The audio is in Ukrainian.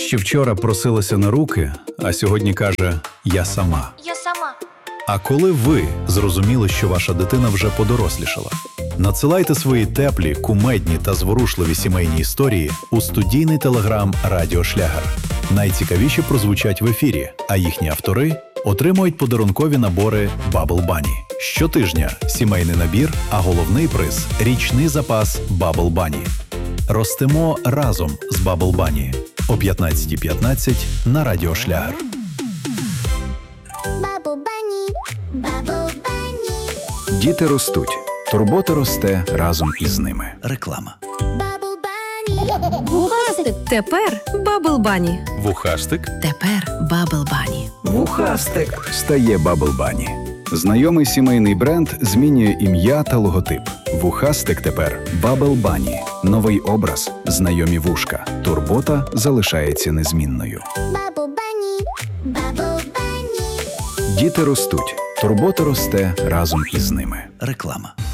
Ще вчора просилася на руки, а сьогодні каже «я сама». Я сама. А коли ви зрозуміли, що ваша дитина вже подорослішала? Надсилайте свої теплі, кумедні та зворушливі сімейні історії у студійний телеграм «Радіо Шлягер». Найцікавіші прозвучать в ефірі, а їхні автори отримують подарункові набори Bubble Bunny. Щотижня сімейний набір, а головний приз – річний запас Bubble Bunny. Ростемо разом з Bubble Bunny о 15:15 на Радіо Шлягер. Bubble Bunny, Bubble Bunny, Діти ростуть. Турбота росте разом із ними. Реклама. Bubble Bunny. Вухастик. Тепер Bubble Bunny. Вухастик. Тепер Bubble Bunny. Вухастик стає Bubble Bunny. Знайомий сімейний бренд змінює ім'я та логотип. Вухастик тепер Bubble Bunny. Новий образ, знайомі вушка. Турбота залишається незмінною. Bubble Bunny, Bubble Bunny. Діти ростуть. Турбота росте разом із ними. Реклама.